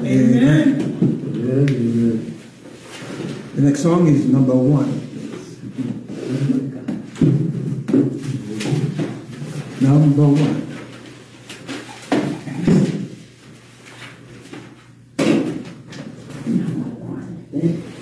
Amen. Amen. The next song is number 1. Number 1. Number 1.